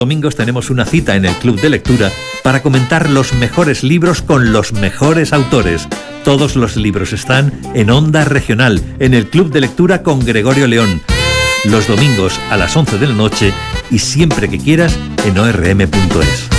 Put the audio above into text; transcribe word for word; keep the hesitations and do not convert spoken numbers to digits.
Domingos tenemos una cita en el Club de Lectura para comentar los mejores libros con los mejores autores. Todos los libros están en Onda Regional, en el Club de Lectura con Gregorio León. Los domingos a las once de la noche y siempre que quieras en o r m punto es.